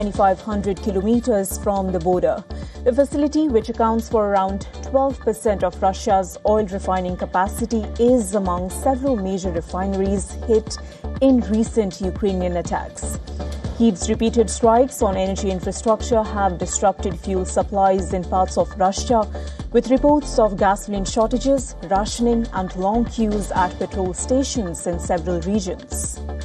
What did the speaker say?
2,500 kilometers from the border. The facility, which accounts for around 12% of Russia's oil refining capacity, is among several major refineries hit in recent Ukrainian attacks. Kyiv's repeated strikes on energy infrastructure have disrupted fuel supplies in parts of Russia, with reports of gasoline shortages, rationing and long queues at petrol stations in several regions.